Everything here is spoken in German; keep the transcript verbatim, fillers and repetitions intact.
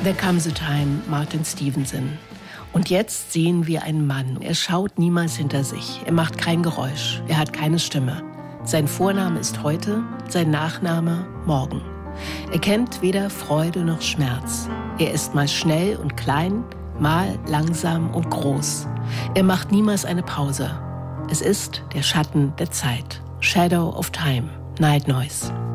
There Comes a Time, Martin Stevenson. Und jetzt sehen wir einen Mann. Er schaut niemals hinter sich. Er macht kein Geräusch. Er hat keine Stimme. Sein Vorname ist heute, sein Nachname morgen. Er kennt weder Freude noch Schmerz. Er ist mal schnell und klein, mal langsam und groß. Er macht niemals eine Pause. Es ist der Schatten der Zeit. Shadow of Time, Night Noise.